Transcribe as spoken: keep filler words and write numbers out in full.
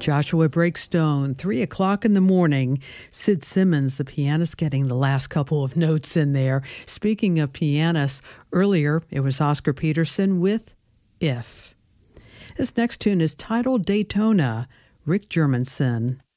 Joshua Breakstone, three o'clock in the morning. Sid Simmons, the pianist, getting the last couple of notes in there. Speaking of pianists, earlier it was Oscar Peterson with If. This next tune is titled Daytona, Rick Germanson.